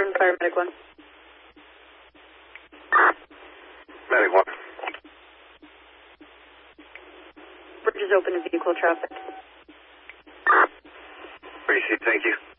Siren Fire Medic 1. Medic 1. Bridge is open to vehicle traffic. Appreciate it, thank you.